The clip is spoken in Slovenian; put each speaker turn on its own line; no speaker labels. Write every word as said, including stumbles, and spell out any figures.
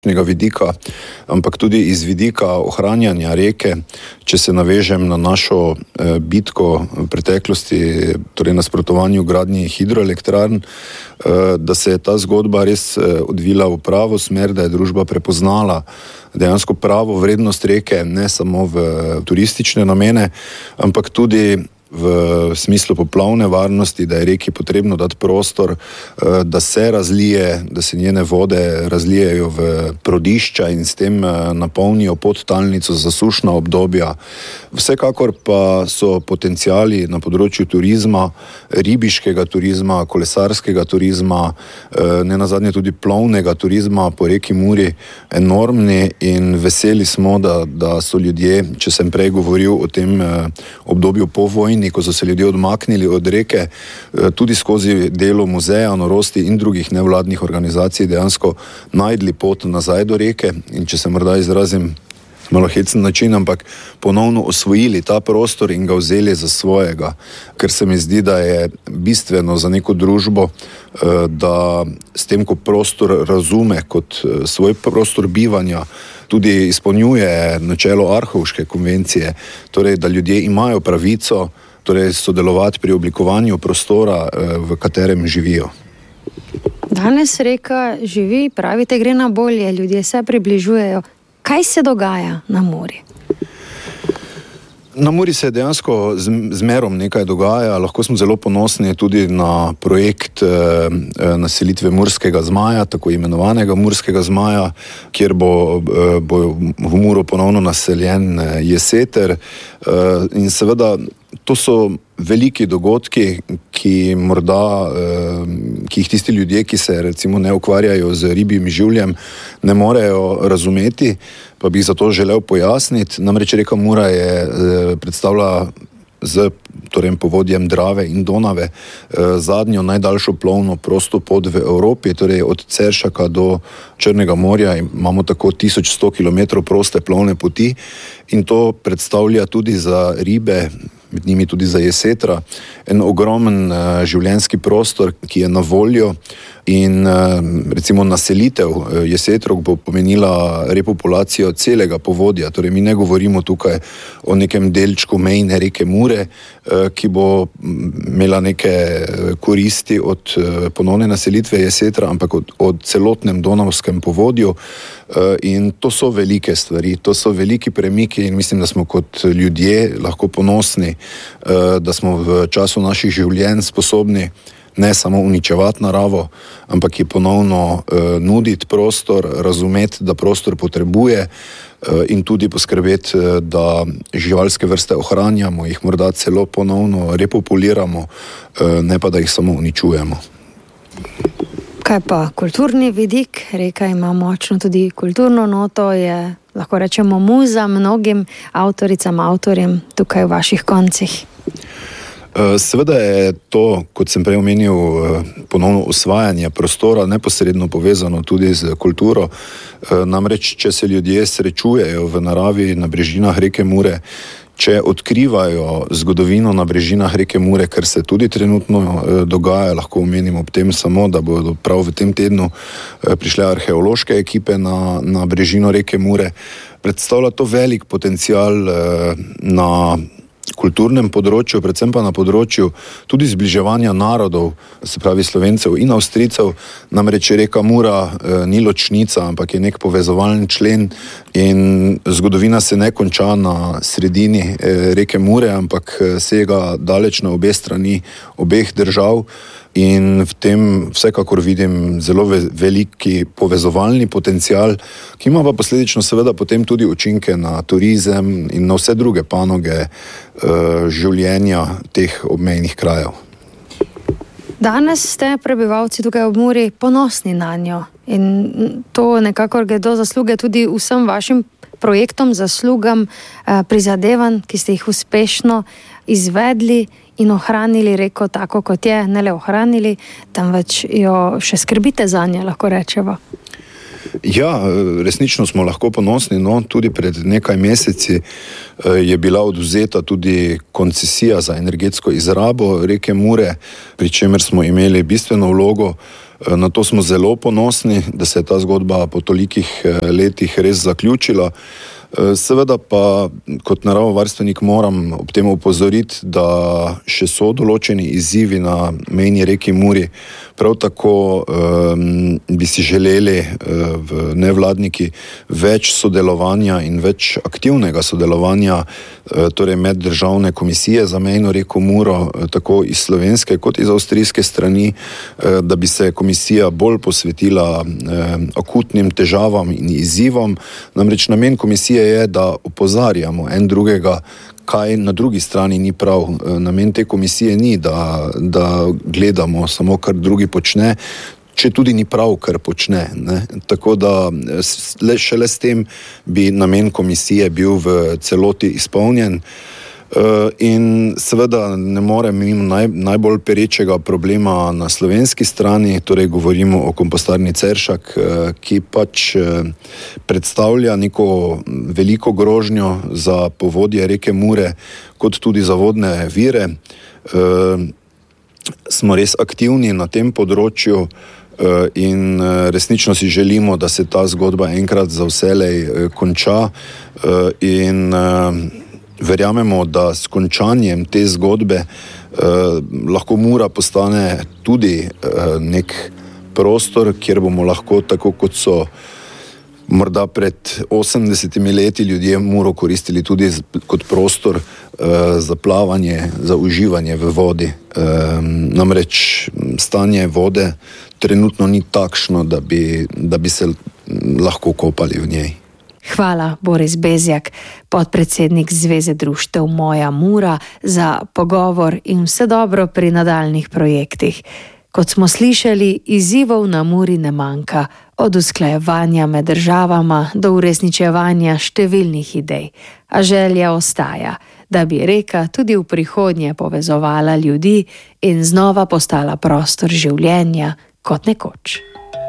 vidika, ampak tudi iz vidika ohranjanja reke, če se navežem na našo eh, bitko v preteklosti, torej nasprotovanju gradnji hidroelektrarn, eh, da se je ta zgodba res eh, odvila v pravo smer, da je družba prepoznala dejansko pravo vrednost reke, ne samo v turistične namene, ampak tudi v smislu poplavne varnosti, da je reki potrebno dati prostor, da se razlije, da se njene vode razlijejo v prodišča in s tem napolnijo podtalnico za sušna obdobja. Vsekakor pa so potenciali na področju turizma, ribiškega turizma, kolesarskega turizma, ne nazadnje tudi plovnega turizma po reki Muri enormni in veseli smo, da, da so ljudje, če sem prej govoril o tem obdobju po vojni, ko so se ljudje odmaknili od reke, tudi skozi delo muzeja norosti in drugih nevladnih organizacij dejansko najdli pot nazaj do reke in če se morda izrazim malo hecen način, ampak ponovno osvojili ta prostor in ga vzeli za svojega, ker se mi zdi, da je bistveno za neko družbo, da s tem, ko prostor razume kot svoj prostor bivanja, tudi izpolnjuje načelo Arhovške konvencije, torej da ljudje imajo pravico torej sodelovati pri oblikovanju prostora, v katerem živijo.
Danes reka živi, pravite, gre na bolje, ljudje se približujejo. Kaj se dogaja na Muri?
Na Muri se dejansko zmerom nekaj dogaja. Lahko smo zelo ponosni tudi na projekt eh, naselitve Murskega zmaja, tako imenovanega Murskega zmaja, kjer bo, eh, bo v Muro ponovno naseljen jeseter. Eh, in seveda to so veliki dogodki, ki morda, eh, ki jih tisti ljudje, ki se recimo ne ukvarjajo z ribjim življem, ne morejo razumeti, pa bi zato želel pojasniti. Namreč reka Mura je eh, predstavlja z torej povodjem Drave in Donave eh, zadnjo najdaljšo plovno prosto pot v Evropi, torej od Ceršaka do Črnega morja imamo tako tisoč sto kilometrov proste plovne poti in to predstavlja tudi za ribe, med njimi tudi za jesetra, en ogromen uh, življenjski prostor, ki je na voljo in uh, recimo naselitev uh, jesetrov bo pomenila repopulacijo celega povodja. Torej mi ne govorimo tukaj o nekem delčku mejne reke Mure, uh, ki bo imela neke koristi od uh, ponovne naselitve jesetra, ampak od, od celotnem donavskem povodju. Uh, in to so velike stvari, to so veliki premiki in mislim, da smo kot ljudje lahko ponosni, da smo v času naših življenj sposobni ne samo uničevati naravo, ampak je ponovno nuditi prostor, razumeti, da prostor potrebuje in tudi poskrbeti, da živalske vrste ohranjamo, jih morda celo ponovno repopuliramo, ne pa da jih samo uničujemo.
Kaj pa kulturni vidik? Reka ima močno tudi kulturno noto, je, lahko rečemo, muza mnogim avtoricam, avtorjem tukaj v vaših koncih.
Seveda je to, kot sem prej omenil, ponovno osvajanje prostora neposredno povezano tudi z kulturo. Namreč, če se ljudje srečujejo v naravi na brežinah reke Mure, če odkrivajo zgodovino na brežinah reke Mure, kar se tudi trenutno dogaja, lahko omenim ob tem samo, da bodo prav v tem tednu prišle arheološke ekipe na, na brežino reke Mure, predstavlja to velik potencial na kulturnem področju, predvsem pa na področju tudi zbliževanja narodov, se pravi Slovencev in Avstrijcev. Namreč reka Mura eh, ni ločnica, ampak je nek povezovalni člen in zgodovina se ne konča na sredini eh, reke Mure, ampak sega daleč na obe strani obeh držav. In v tem vsekakor vidim zelo veliki povezovalni potencial, ki ima pa posledično seveda potem tudi učinke na turizem in na vse druge panoge uh, življenja teh obmejnih krajev.
Danes ste prebivalci tukaj ob Muri ponosni na njo in to nekako gre do zasluge tudi vsem vašim projektom, zaslugam, uh, prizadevanj, ki ste jih uspešno izvedli in ohranili reko tako, kot je, ne le ohranili, temveč jo še skrbite za njo, lahko rečemo.
Ja, resnično smo lahko ponosni, no, tudi pred nekaj meseci je bila odvzeta tudi koncesija za energetsko izrabo reke Mure, pri čemer smo imeli bistveno vlogo Na to smo zelo ponosni, da se je ta zgodba po tolikih letih res zaključila. Seveda pa kot naravovarstvenik moram ob tem opozoriti, da še so določeni izzivi na mejni reki Muri. Prav tako um, bi si želeli uh, v nevladniki več sodelovanja in več aktivnega sodelovanja uh, torej meddržavne komisije za mejno reko Muro, uh, tako iz slovenske kot iz avstrijske strani, uh, da bi se komisija bolj posvetila uh, akutnim težavam in izzivom. Namreč namen komisije je, da opozarjamo en drugega, kaj na drugi strani ni prav. Namen te komisije ni, da, da gledamo samo, kar drugi počne, če tudi ni prav, kar počne. Ne? Tako da le, šele s tem bi namen komisije bil v celoti izpolnjen. In seveda ne morem mimo naj, najbolj perečega problema na slovenski strani, torej govorimo o kompostarni Ceršak, ki pač predstavlja neko veliko grožnjo za povodje reke Mure, kot tudi za vodne vire. Smo res aktivni na tem področju in resnično si želimo, da se ta zgodba enkrat za vselej konča in verjamemo, da s končanjem te zgodbe eh, lahko Mura postane tudi eh, nek prostor, kjer bomo lahko, tako kot so morda pred osemdesetimi leti ljudje Muro koristili tudi z, kot prostor eh, za plavanje, za uživanje v vodi. Eh, namreč stanje vode trenutno ni takšno, da bi, da bi se lahko kopali v njej.
Hvala, Boris Bezjak, podpredsednik Zveze društev Moja Mura, za pogovor in vse dobro pri nadaljnih projektih. Kot smo slišali, izzivov na Muri ne manjka, od usklajevanja med državama do uresničevanja številnih idej. A želja ostaja, da bi reka tudi v prihodnje povezovala ljudi in znova postala prostor življenja kot nekoč.